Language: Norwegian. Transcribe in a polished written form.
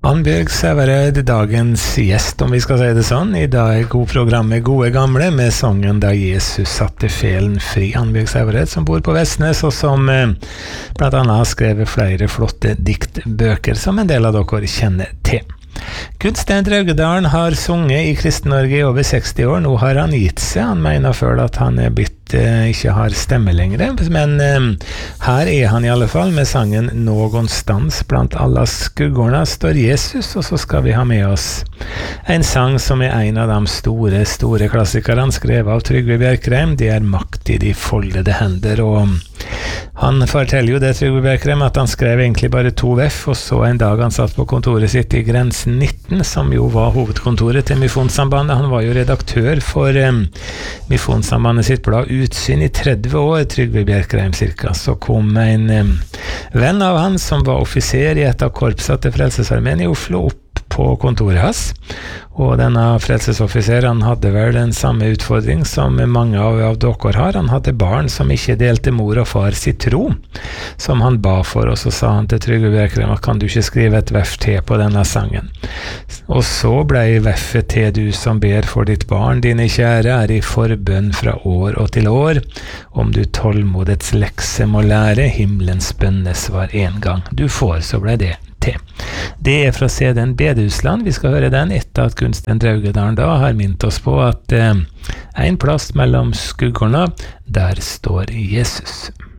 Annbjørg Sævareid, dagens gjest, om vi skal si det sånn. I dag er god programmet Gode Gamle med sangen Da Jesus satte felen fri. Annbjørg Sævareid som bor på Vestnes, og som blant annet har skrevet flere flotte diktbøker som en del av dere kjenner til. Gunstein Draugedalen har sunget i Kristen-Norge i over 60 år. Nå har han gitt seg. Han mener selv at han er blitt ikke har stemme lenger, men her er han i alle fall med sangen Någonstans blant alla skuggorna står Jesus, og så skal vi ha med oss en sang som er en av de store klassikerne skrevet av Trygve Bjerkreim. Det er Makt i de foldede hender, og han forteller jo det, Trygve Bjerkreim, at han skrev egentlig bare 2 VF, og så en dag han satt på kontoret sitt i Grensen 19, som jo var hovedkontoret til Misjonssambandet. Han var jo redaktør for Misjonssambandet sitt blad Utsyn i 30 år, Trygve Bjerkreim cirka. Så kom en venn av han som var offiser i et av korpsene til Frelsesarmeen i Oslo opp på kontoret hans, og denne frelsesoffiseren hadde vel den samme utfordring som mange av dere har. Han hadde barn som ikke delte mor og far sitt tro, som han ba for, og så sa han til Trygve Bjerkreim at kan du ikke skrive et VF til på denne sangen? Og så ble VF-et til du som ber for ditt barn, dine kjære, er i forbønn fra år og til år, om du tålmodets lekse må lære, himmelens bønnesvar en gang du får, så ble det til. Det er fra CD-en Bedehusland. Vi skal høre den etter at Gunstein Draugedalen da har minnet oss på at en plass mellom skuggorna, der står Jesus.